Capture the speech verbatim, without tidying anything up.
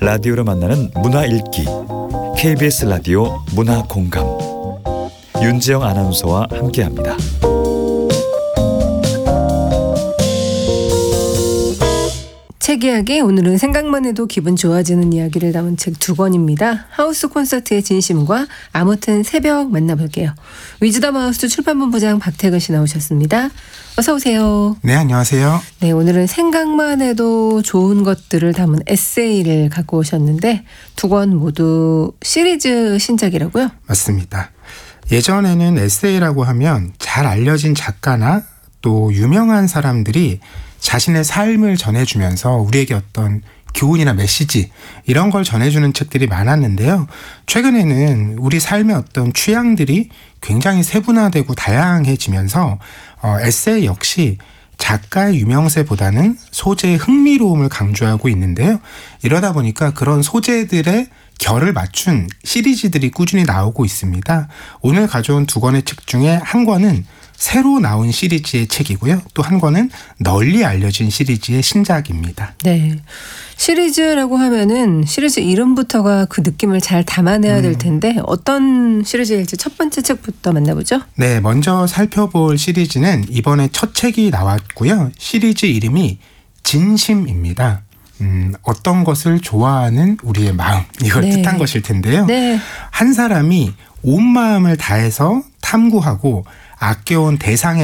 라디오로 만나는 문화 읽기 케이비에스 라디오 문화 공감 윤지영 아나운서와 함께합니다. 책 이야기, 오늘은 생각만 해도 기분 좋아지는 이야기를 담은 책 두 권입니다. 하우스 콘서트의 진심과 아무튼 새벽 만나볼게요. 위즈덤 하우스 출판본부장 박태근 씨 나오셨습니다. 어서 오세요. 네, 안녕하세요. 네, 오늘은 생각만 해도 좋은 것들을 담은 에세이를 갖고 오셨는데 두 권 모두 시리즈 신작이라고요? 맞습니다. 예전에는 에세이라고 하면 잘 알려진 작가나 또 유명한 사람들이 자신의 삶을 전해주면서 우리에게 어떤 교훈이나 메시지 이런 걸 전해주는 책들이 많았는데요. 최근에는 우리 삶의 어떤 취향들이 굉장히 세분화되고 다양해지면서 어, 에세이 역시 작가의 유명세보다는 소재의 흥미로움을 강조하고 있는데요. 이러다 보니까 그런 소재들의 결을 맞춘 시리즈들이 꾸준히 나오고 있습니다. 오늘 가져온 두 권의 책 중에 한 권은 새로 나온 시리즈의 책이고요. 또 한 권은 널리 알려진 시리즈의 신작입니다. 네, 시리즈라고 하면은 시리즈 이름부터가 그 느낌을 잘 담아내야 될 텐데 어떤 시리즈일지 첫 번째 책부터 만나보죠. 네, 먼저 살펴볼 시리즈는 이번에 첫 책이 나왔고요. 시리즈 이름이 진심입니다. 음, 어떤 것을 좋아하는 우리의 마음, 이걸 네. 뜻한 것일 텐데요. 네. 한 사람이 온 마음을 다해서 탐구하고 아껴온 대상에